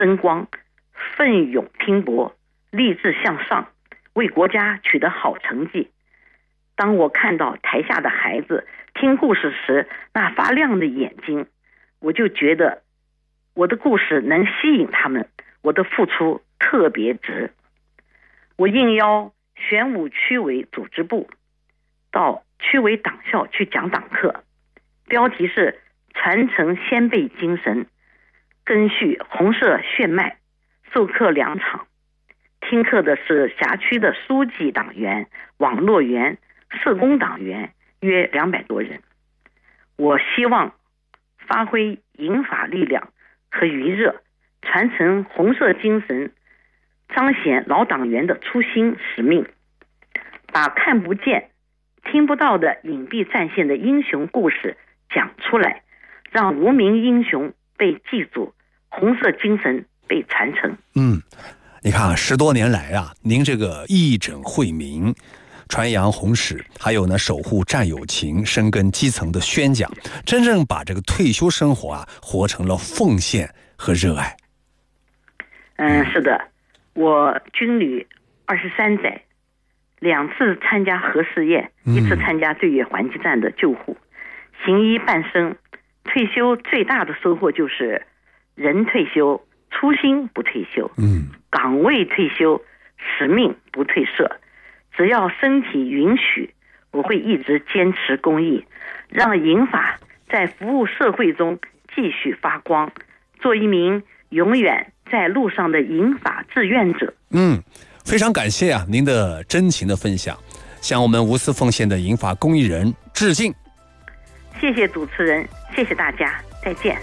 争光，奋勇拼搏，立志向上，为国家取得好成绩。当我看到台下的孩子听故事时那发亮的眼睛，我就觉得我的故事能吸引他们，我的付出特别值。我应邀玄武区委组织部到区委党校去讲党课，标题是传承先辈精神，根续红色血脉，授课2场。听课的是辖区的书记党员、网络员、社工党员约200多人。我希望发挥银法力量和余热，传承红色精神，彰显老党员的初心使命，把看不见听不到的隐蔽战线的英雄故事讲出来，让无名英雄被记住，红色精神被传承。 你看10多年来啊，您这个义诊惠民，传扬红史，还有呢守护战友情，深耕基层的宣讲，真正把这个退休生活啊活成了奉献和热爱。 是的，我军旅23载，2次参加核试验，1次参加对越环击战的救护，行医半生。退休最大的收获就是人退休，初心不退休，岗位退休，使命不退社。只要身体允许，我会一直坚持公益，让银法在服务社会中继续发光，做一名永远在路上的银法志愿者。 非常感谢啊您的真情的分享，向我们无私奉献的银法公益人致敬。 谢谢主持人，谢谢大家，再见。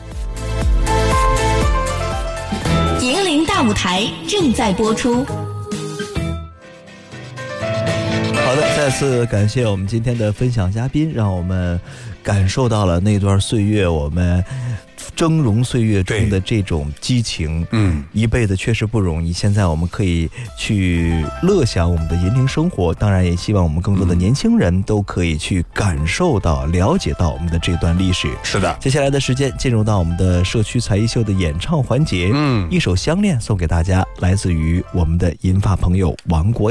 银铃大舞台正在播出。 好的，再次感谢我们今天的分享嘉宾，让我们感受到了那段岁月，我们峥嵘岁月中的这种激情。一辈子确实不容易，现在我们可以去乐享我们的银铃生活，当然也希望我们更多的年轻人都可以去感受到、了解到我们的这段历史。 是的， 接下来的时间进入到我们的社区才艺秀的演唱环节。一首《相恋》送给大家，来自于我们的银发朋友王国